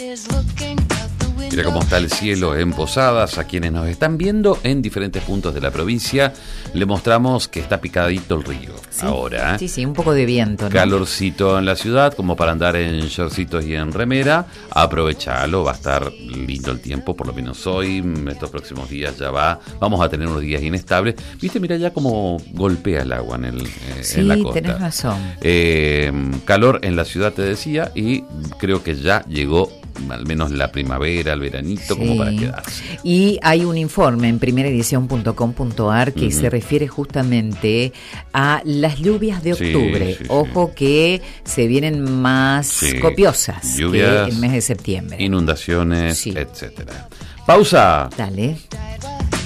Mira cómo está el cielo en Posadas. A quienes nos están viendo en diferentes puntos de la provincia, le mostramos que está picadito el río. Sí, ahora. Sí, un poco de viento, ¿no? Calorcito en la ciudad, como para andar en shortcitos y en remera. Aprovechalo, va a estar lindo el tiempo, por lo menos hoy. Estos próximos días ya vamos a tener unos días inestables. Viste, mira ya cómo golpea el agua en la costa. Sí, tenés razón. Calor en la ciudad, te decía, y creo que ya llegó al menos la primavera, el veranito, como para quedarse. Y hay un informe en primeraedición.com.ar que se refiere justamente a las lluvias de octubre. Ojo que se vienen más copiosas lluvias, que el mes de septiembre. Inundaciones, etcétera. Pausa. Dale.